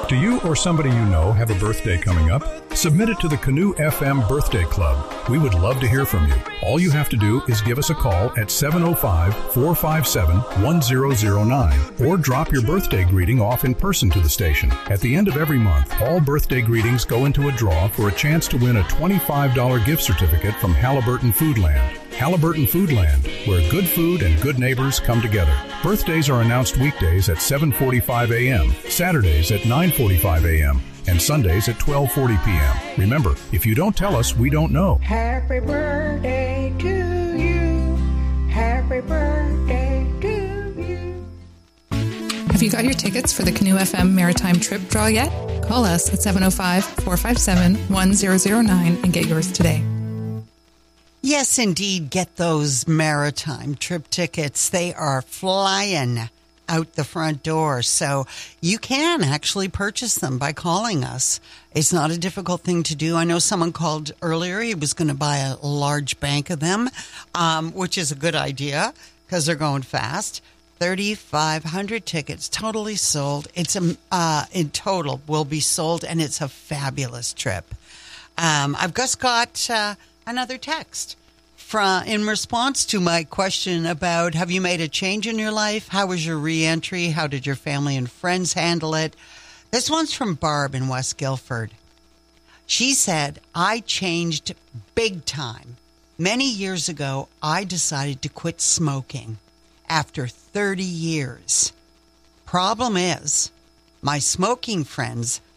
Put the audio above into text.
Do you or somebody you know have a birthday coming up? Submit it to the Canoe FM Birthday Club. We would love to hear from you. All you have to do is give us a call at 705-457-1009 or drop your birthday greeting off in person to the station. At the end of every month, all birthday greetings go into a draw for a chance to win a $25 gift certificate from Halliburton Foodland. Halliburton Foodland, where good food and good neighbors come together. Birthdays are announced weekdays at 7:45 a.m., Saturdays at 9:45 a.m., and Sundays at 12:40 p.m. Remember, if you don't tell us, we don't know. Happy birthday to you. Happy birthday to you. Have you got your tickets for the Canoe FM Maritime Trip Draw yet? Call us at 705-457-1009 and get yours today. Yes, indeed, get those maritime trip tickets. They are flying out the front door, so you can actually purchase them by calling us. It's not a difficult thing to do. I know someone called earlier. He was going to buy a large bank of them, which is a good idea because they're going fast. 3,500 tickets totally sold. It's in total will be sold, and it's a fabulous trip. I've just got another text in response to my question about, have you made a change in your life? How was your reentry? How did your family and friends handle it? This one's from Barb in West Guildford. She said, I changed big time. Many years ago, I decided to quit smoking after 30 years. Problem is, my smoking friends